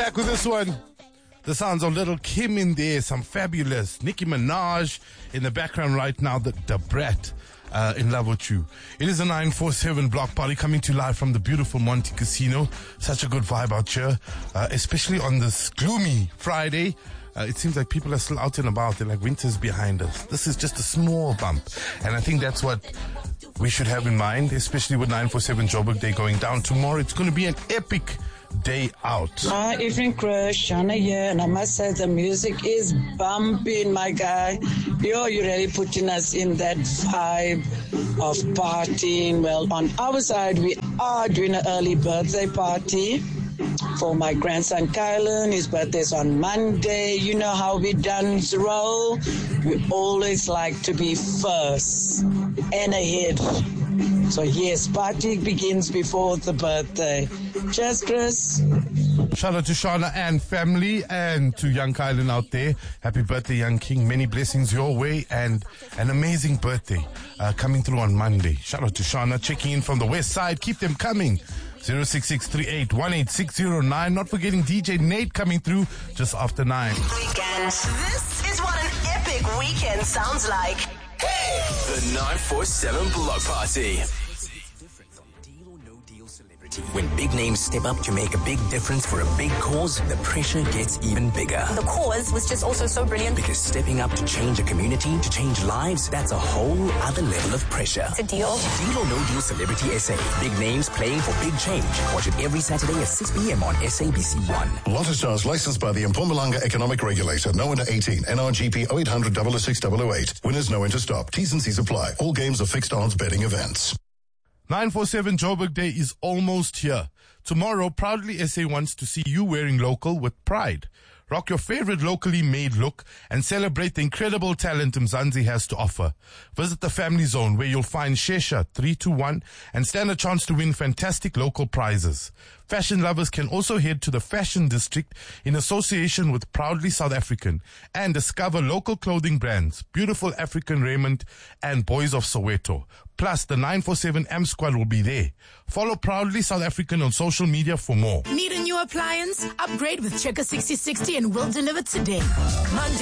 back with this one. The sounds of Little Kim in there, some fabulous Nicki Minaj in the background right now, the Brat. In love with you. It is a 947 block party coming to you live from the beautiful Monte Casino. Such a good vibe out here, especially on this gloomy Friday. It seems like people are still out and about. They're like, winter's behind us. This is just a small bump. And I think that's what we should have in mind, especially with 947 Joburg Day going down tomorrow. It's going to be an epic day out. Evening Chris, Shana here, and I must say the music is bumping, my guy. You're really putting us in that vibe of partying. Well, on our side, we are doing an early birthday party for my grandson Kylan. His birthday's on Monday. You know how we done roll. We always like to be first and ahead. So yes, party begins before the birthday. Cheers, Chris. Shout out to Shauna and family, and to young Kylan out there. Happy birthday, young king. Many blessings your way, and an amazing birthday coming through on Monday. Shout out to Shauna checking in from the west side. Keep them coming. 06638186009. Not forgetting DJ Nate coming through just after 9. Weekend. This is what an epic weekend sounds like. The 947 Block Party. When big names step up to make a big difference for a big cause, the pressure gets even bigger. The cause was just also so brilliant. Because stepping up to change a community, to change lives, that's a whole other level of pressure. It's a deal. Deal or No Deal Celebrity SA. Big names playing for big change. Watch it every Saturday at 6 p.m. on SABC 1. Lotto Stars licensed by the Mpumalanga Economic Regulator. No under 18. NRGP 0800 006 008. Winners know when to stop. T's and C's apply. All games are fixed odds betting events. 947 Joburg Day is almost here. Tomorrow, Proudly SA wants to see you wearing local with pride. Rock your favorite locally made look and celebrate the incredible talent Mzansi has to offer. Visit the Family Zone, where you'll find Shesha 321 and stand a chance to win fantastic local prizes. Fashion lovers can also head to the Fashion District in association with Proudly South African and discover local clothing brands, beautiful African raiment, and Boys of Soweto. Plus, the 947 M Squad will be there. Follow Proudly South African on social media for more. Need a new appliance? Upgrade with Checker 6060 and we'll deliver today. Monday.